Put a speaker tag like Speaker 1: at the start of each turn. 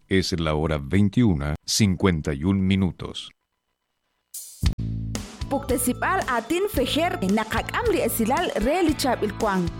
Speaker 1: Es la hora 21:51.
Speaker 2: Puktesipal atin fejer nakak amri esilal reali chap il kwang.